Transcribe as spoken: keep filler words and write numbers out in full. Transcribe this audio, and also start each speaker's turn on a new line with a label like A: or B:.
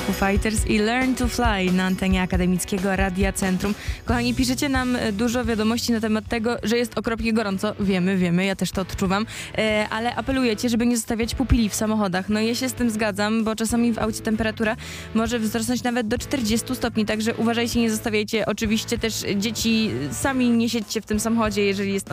A: Foo Fighters i Learn to Fly na antenie akademickiego Radia Centrum. Kochani, piszecie nam dużo wiadomości na temat tego, że jest okropnie gorąco. Wiemy, wiemy, ja też to odczuwam, e, ale apelujecie, żeby nie zostawiać pupili w samochodach. No i ja się z tym zgadzam, bo czasami w aucie temperatura może wzrosnąć nawet do czterdziestu stopni, także uważajcie, nie zostawiajcie. Oczywiście też dzieci, sami nie siedźcie w tym samochodzie, jeżeli jest